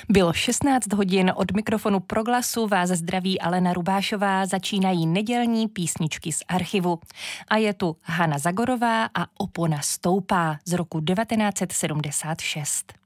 Bylo 16 hodin, od mikrofonu Proglasu vás zdraví Alena Rubášová, začínají nedělní písničky z archivu. A je tu Hana Zagorová a Opona stoupá z roku 1976.